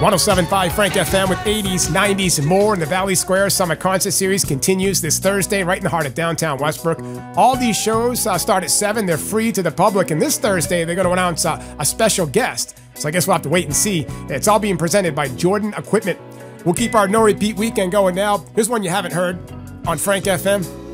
107.5 Frank FM with 80s, 90s, and more. And the Valley Square Summer Concert Series continues this Thursday right in the heart of downtown Westbrook. All these shows start at 7. They're free to the public. And this Thursday, they're going to announce a special guest. So I guess we'll have to wait and see. It's all being presented by Jordan Equipment. We'll keep our no-repeat weekend going now. Here's one you haven't heard on Frank FM.